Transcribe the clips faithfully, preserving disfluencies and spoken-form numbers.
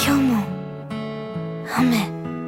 今日も雨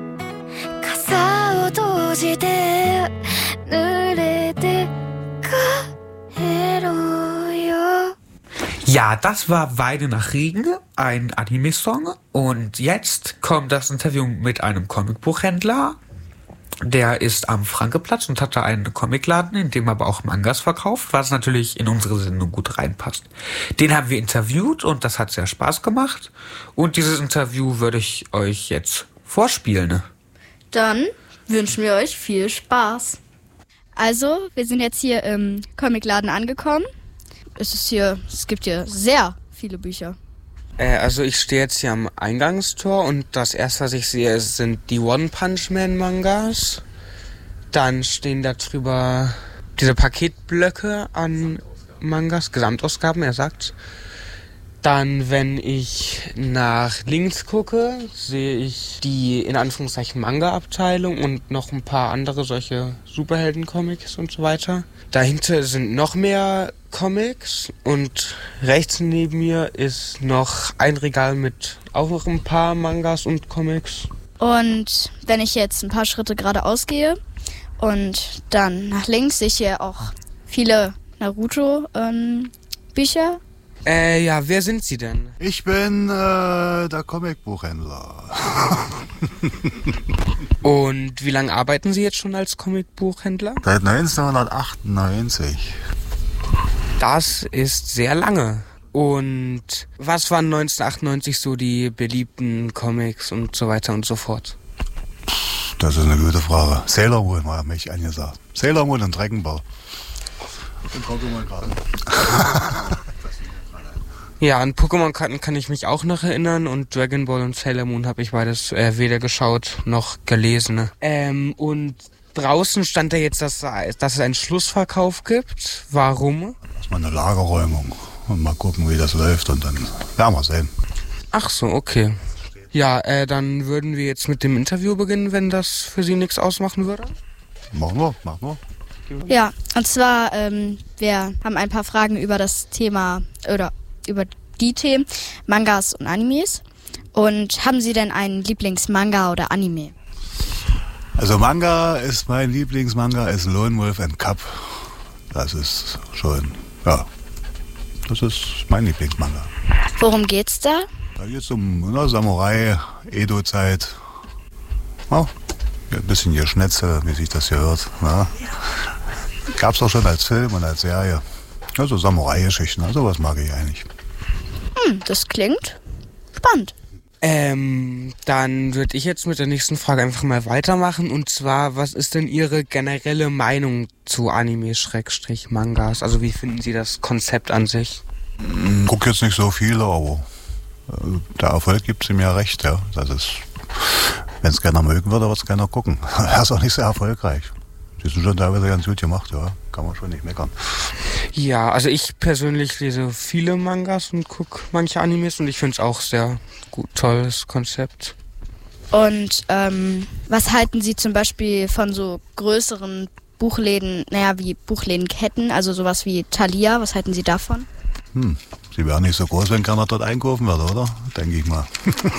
傘を閉じて濡れて帰ろうよ. Ja, das war Weide nach Regen, ein Anime-Song. Und jetzt kommt das Interview mit einem Comicbuchhändler. Der ist am Frankeplatz und hat da einen Comicladen, in dem er aber auch Mangas verkauft, was natürlich in unsere Sendung gut reinpasst. Den haben wir interviewt und das hat sehr Spaß gemacht. Und dieses Interview würde ich euch jetzt vorspielen. Dann wünschen wir euch viel Spaß. Also, wir sind jetzt hier im Comicladen angekommen. Es ist hier, es gibt hier sehr viele Bücher. Äh, also ich stehe jetzt hier am Eingangstor und das erste, was ich sehe, sind die One Punch Man Mangas. Dann stehen da drüber diese Paketblöcke an Mangas, Gesamtausgaben, er sagt. Dann, wenn ich nach links gucke, sehe ich die in Anführungszeichen Manga-Abteilung und noch ein paar andere solche Superhelden-Comics und so weiter. Dahinter sind noch mehr Comics und rechts neben mir ist noch ein Regal mit auch noch ein paar Mangas und Comics. Und wenn ich jetzt ein paar Schritte geradeaus gehe und dann nach links sehe ich hier auch viele Naruto-Bücher. Ähm, Äh, ja, wer sind Sie denn? Ich bin äh, der Comicbuchhändler. Und wie lange arbeiten Sie jetzt schon als Comicbuchhändler? Seit neunzehnhundertachtundneunzig. Das ist sehr lange. Und was waren neunzehnhundertachtundneunzig so die beliebten Comics und so weiter und so fort? Das ist eine gute Frage. Sailor Moon war mich angesagt. Sailor Moon und Dragon Ball. Und Pokémon-Karten. Ja, an Pokémon-Karten kann ich mich auch noch erinnern und Dragon Ball und Sailor Moon habe ich beides äh, weder geschaut noch gelesen. Ähm, und draußen stand da jetzt, dass, dass es einen Schlussverkauf gibt. Warum? Das ist mal eine Lagerräumung und mal gucken, wie das läuft und dann werden wir sehen. Ach so, okay. Ja, äh, dann würden wir jetzt mit dem Interview beginnen, wenn das für Sie nichts ausmachen würde. Machen wir, machen wir. Ja, und zwar, ähm, wir haben ein paar Fragen über das Thema, oder über die Themen Mangas und Animes. Und haben Sie denn einen Lieblingsmanga oder Anime? Also Manga ist, mein Lieblingsmanga ist Lone Wolf and Cub. Das ist schon, ja, das ist mein Lieblingsmanga. Worum geht's da? Da geht's um na, Samurai, Edo-Zeit. Ja, ein bisschen Geschnetzel, wie sich das hier hört. Ja. Gab's auch schon als Film und als Serie. Also Samurai-Geschichten, also was mag ich eigentlich. Hm, das klingt spannend. Ähm, dann würde ich jetzt mit der nächsten Frage einfach mal weitermachen. Und zwar, was ist denn Ihre generelle Meinung zu Anime-Mangas? Also wie finden Sie das Konzept an sich? Ich gucke jetzt nicht so viele, aber der Erfolg gibt ihm ja recht. Ja. Das ist, wenn es keiner mögen würde, wird es keiner gucken. Er ist auch nicht sehr erfolgreich. Die sind schon teilweise ganz gut gemacht, ja. Kann man schon nicht meckern. Ja, also ich persönlich lese viele Mangas und gucke manche Animes und ich finde es auch sehr gut, tolles Konzept. Und ähm, was halten Sie zum Beispiel von so größeren Buchläden, naja, wie Buchlädenketten, also sowas wie Thalia, was halten Sie davon? Hm, sie wären nicht so groß, wenn keiner dort einkaufen würde, oder? Denke ich mal.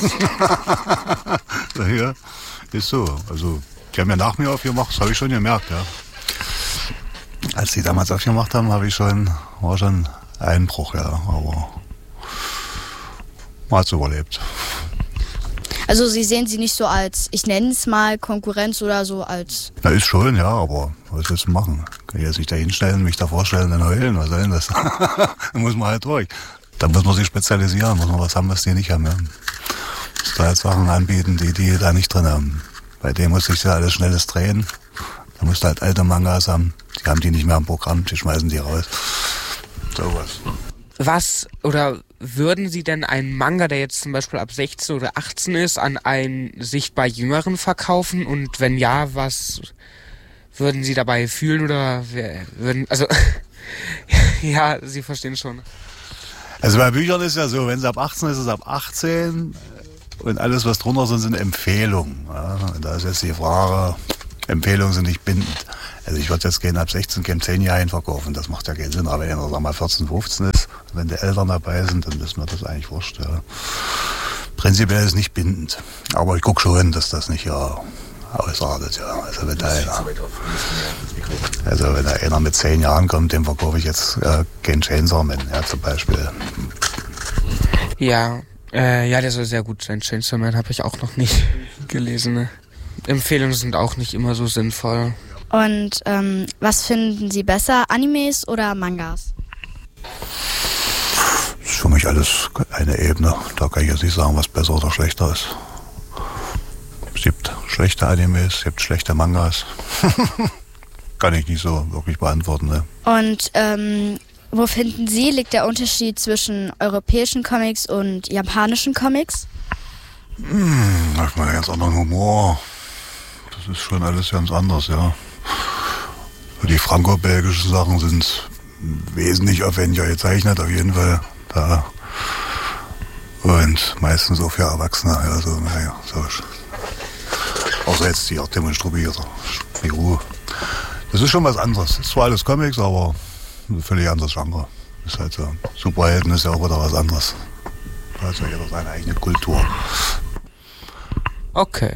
Ja, ist so. Also, die haben ja nach mir aufgemacht, das habe ich schon gemerkt, ja. Als die damals aufgemacht haben, habe ich schon, war schon Einbruch, ja, aber man hat es überlebt. Also Sie sehen sie nicht so als, ich nenne es mal Konkurrenz oder so als... Na, ist schon, ja, aber was willst du machen? Kann ich jetzt nicht da hinstellen, mich da vorstellen, dann heulen, was soll denn das? Da muss man halt durch. Da muss man sich spezialisieren, muss man was haben, was die nicht haben, ja. Muss da halt Sachen anbieten, die die da nicht drin haben. Bei dem muss sich ja alles Schnelles drehen. Da musst du halt alte Mangas haben. Die haben die nicht mehr im Programm, die schmeißen die raus. So was. Was oder würden Sie denn einen Manga, der jetzt zum Beispiel ab sechzehn oder achtzehn ist, an einen sichtbar Jüngeren verkaufen? Und wenn ja, was würden Sie dabei fühlen oder würden, also, ja, Sie verstehen schon. Also bei Büchern ist ja so, wenn es ab achtzehn ist, ist es ab achtzehn und alles, was drunter sind, sind Empfehlungen. Ja, und da ist jetzt die Frage, Empfehlungen sind nicht bindend. Also ich würde jetzt gehen ab sechzehn, gehen zehn Jahre verkaufen, das macht ja keinen Sinn. Aber wenn er sag mal vierzehn, fünfzehn ist, wenn die Eltern dabei sind, dann ist mir das eigentlich wurscht. Ja. Prinzipiell ist es nicht bindend. Aber ich gucke schon, dass das nicht ja ausartet. Ja. Also, wenn da einer, also wenn da einer mit zehn Jahren kommt, dem verkaufe ich jetzt äh, keinen Chainsaw Man, ja, zum Beispiel. Ja, äh, ja, der soll sehr gut sein. Chainsaw Man habe ich auch noch nicht gelesen. Ne? Empfehlungen sind auch nicht immer so sinnvoll. Und ähm, was finden Sie besser, Animes oder Mangas? Das ist für mich alles eine Ebene. Da kann ich jetzt nicht sagen, was besser oder schlechter ist. Es gibt schlechte Animes, es gibt schlechte Mangas. Kann ich nicht so wirklich beantworten. Ne? Und ähm, wo finden Sie, liegt der Unterschied zwischen europäischen Comics und japanischen Comics? Hm, da hat man einen ganz anderen Humor. Das ist schon alles ganz anders, ja. Die franco-belgischen Sachen sind wesentlich aufwendiger gezeichnet, auf jeden Fall. Da. Und meistens auch für Erwachsene. Also, naja, so. Außer jetzt die Artem und Struppi oder Spirou. Das ist schon was anderes. Das ist zwar alles Comics, aber ein völlig anderes Genre. Das ist halt so. Superhelden ist ja auch wieder was anderes. Da hat ja jeder seine eigene Kultur. Okay.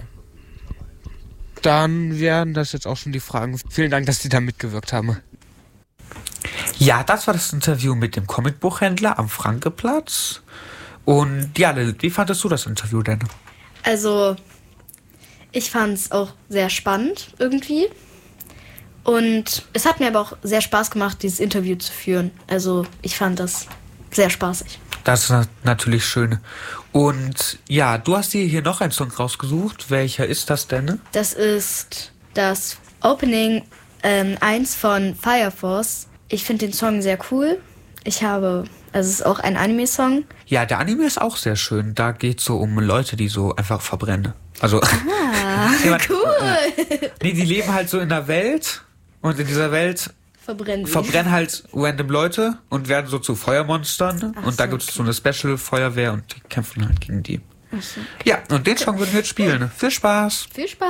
Dann wären das jetzt auch schon die Fragen. Vielen Dank, dass Sie da mitgewirkt haben. Ja, das war das Interview mit dem Comicbuchhändler am Frankeplatz. Und ja, Lilith, wie fandest du das Interview denn? Also, ich fand es auch sehr spannend irgendwie. Und es hat mir aber auch sehr Spaß gemacht, dieses Interview zu führen. Also, ich fand das sehr spaßig. Das ist natürlich schön. Und ja, du hast dir hier noch einen Song rausgesucht. Welcher ist das denn? Das ist das Opening ähm, eins von Fire Force. Ich finde den Song sehr cool. Ich habe, also es ist auch ein Anime-Song. Ja, der Anime ist auch sehr schön. Da geht es so um Leute, die so einfach verbrennen. Also, Ah, jemand- cool. nee, die leben halt so in der Welt. Und in dieser Welt Verbrennen. die. verbrennen halt random Leute und werden so zu Feuermonstern. Ach und da so, gibt es okay. so eine Special-Feuerwehr und die kämpfen halt gegen die. Ach so. Ja, und den Song würden wir jetzt spielen. Viel Spaß! Viel Spaß.